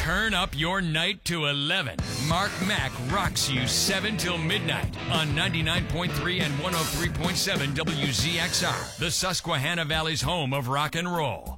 Turn up your night to 11. Mark Mack rocks you 7 till midnight on 99.3 and 103.7 WZXR, the Susquehanna Valley's home of rock and roll.